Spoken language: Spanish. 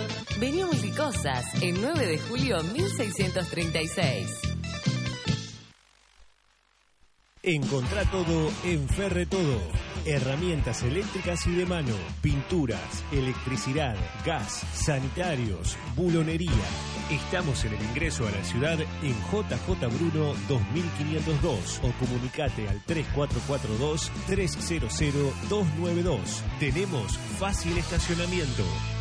Vení a Multicosas, en 9 de julio 1636. Encontrá todo en Ferretodo. Herramientas eléctricas y de mano, pinturas, electricidad, gas, sanitarios, bulonería. Estamos en el ingreso a la ciudad en JJ Bruno 2502 o comunicate al 3442-300-292. Tenemos fácil estacionamiento.